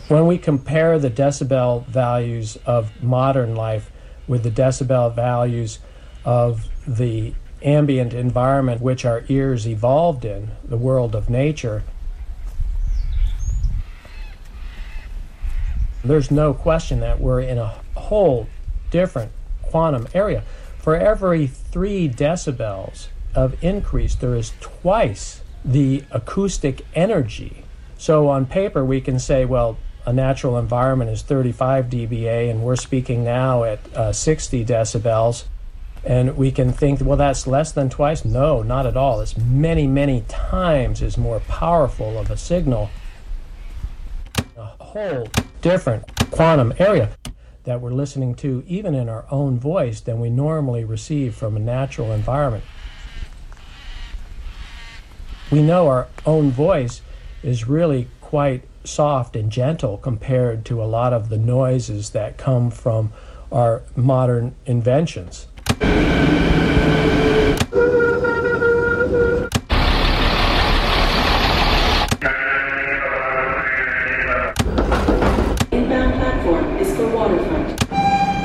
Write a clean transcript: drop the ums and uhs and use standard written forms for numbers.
When we compare the decibel values of modern life with the decibel values of the ambient environment which our ears evolved in, the world of nature, there's no question that we're in a whole different quantum area. For every 3 decibels of increase, there is twice the acoustic energy. So on paper, we can say, well, a natural environment is 35 dBA, and we're speaking now at 60 decibels. And we can think, well, that's less than twice. No, not at all. It's many, many times is more powerful of a signal. A whole different quantum area that we're listening to, even in our own voice, than we normally receive from a natural environment. We know our own voice is really quite soft and gentle compared to a lot of the noises that come from our modern inventions.